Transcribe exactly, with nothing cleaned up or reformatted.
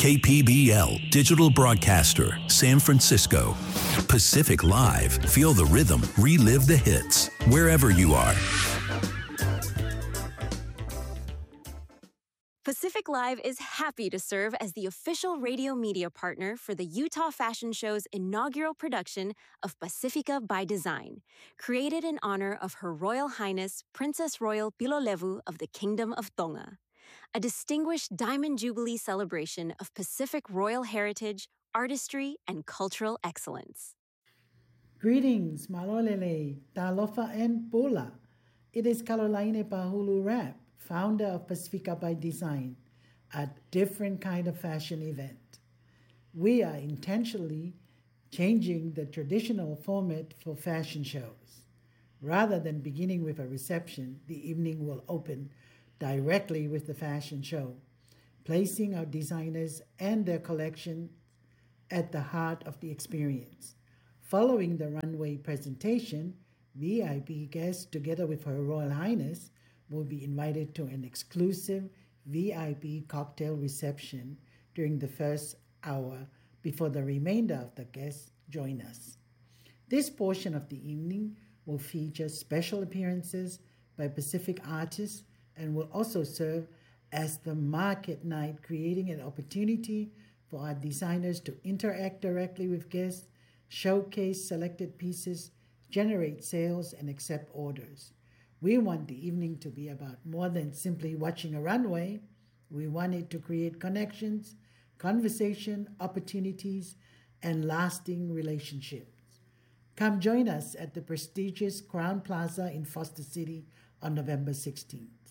K P B L, digital broadcaster, San Francisco. Pacific Live, feel the rhythm, relive the hits, wherever you are. Pacific Live is happy to serve as the official radio media partner for the Utah Fashion Show's inaugural production of Pacifica by Design, created in honor of Her Royal Highness Princess Royal Pilolevu of the Kingdom of Tonga, a distinguished Diamond Jubilee celebration of Pacific royal heritage, artistry, and cultural excellence. Greetings, Malolele, Talofa, and Pula. It is Caroline Pahulu Rap, founder of Pacifica by Design, a different kind of fashion event. We are intentionally changing the traditional format for fashion shows. Rather than beginning with a reception, the evening will open directly with the fashion show, placing our designers and their collection at the heart of the experience. Following the runway presentation, V I P guests, together with Her Royal Highness, will be invited to an exclusive V I P cocktail reception during the first hour before the remainder of the guests join us. This portion of the evening will feature special appearances by Pacific artists and will also serve as the market night, creating an opportunity for our designers to interact directly with guests, showcase selected pieces, generate sales, and accept orders. We want the evening to be about more than simply watching a runway. We want it to create connections, conversation, opportunities, and lasting relationships. Come join us at the prestigious Crown Plaza in Foster City on November sixteenth.